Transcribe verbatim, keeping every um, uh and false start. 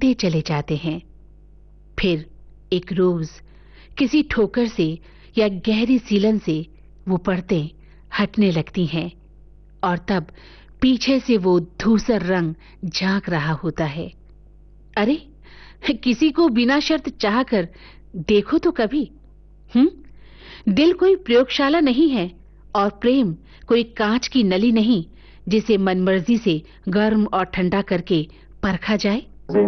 बढ़ते चले जाते हैं। फिर एक रोज किसी ठोकर से या गहरी सीलन से वो परतें हटने लगती हैं और तब पीछे से वो धूसर रंग झांक रहा होता है। अरे, किसी को बिना शर्त चाहकर देखो तो कभी। हम्म दिल कोई प्रयोगशाला नहीं है और प्रेम कोई कांच की नली नहीं जिसे मनमर्जी से गर्म और ठंडा करके परखा जाए।